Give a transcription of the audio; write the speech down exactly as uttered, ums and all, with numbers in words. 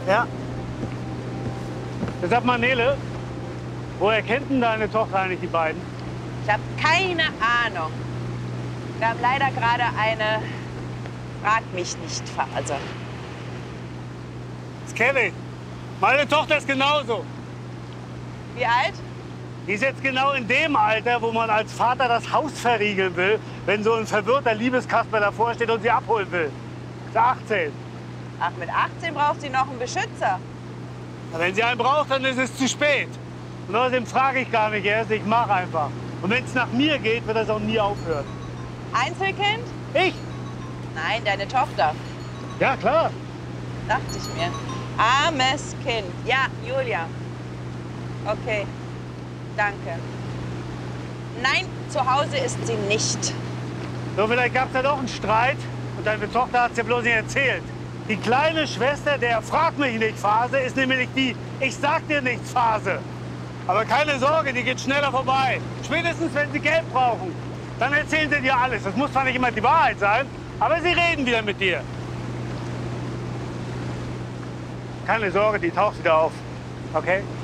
Ja. Sag mal, Nele, woher kennt denn deine Tochter eigentlich die beiden? Ich habe keine Ahnung. Wir haben leider gerade eine Frag mich nicht Phase. Das kenne ich. Meine Tochter ist genauso. Wie alt? Die ist jetzt genau in dem Alter, wo man als Vater das Haus verriegeln will, wenn so ein verwirrter Liebeskasper davor steht und sie abholen will. Ist achtzehn. Ach, mit achtzehn braucht sie noch einen Beschützer. Na, wenn sie einen braucht, dann ist es zu spät. Und außerdem frage ich gar nicht erst, ich mache einfach. Und wenn es nach mir geht, wird das auch nie aufhören. Einzelkind? Ich? Nein, deine Tochter. Ja, klar. Dachte ich mir. Armes Kind. Ja, Julia. Okay. Danke. Nein, zu Hause ist sie nicht. So, vielleicht gab es ja doch einen Streit. Und deine Tochter hat es ja bloß nicht erzählt. Die kleine Schwester der Frag mich nicht Phase ist nämlich die Ich sag dir nichts Phase. Aber keine Sorge, die geht schneller vorbei. Spätestens, wenn sie Geld brauchen. Dann erzählen sie dir alles. Das muss zwar nicht immer die Wahrheit sein, aber sie reden wieder mit dir. Keine Sorge, die taucht wieder auf. Okay?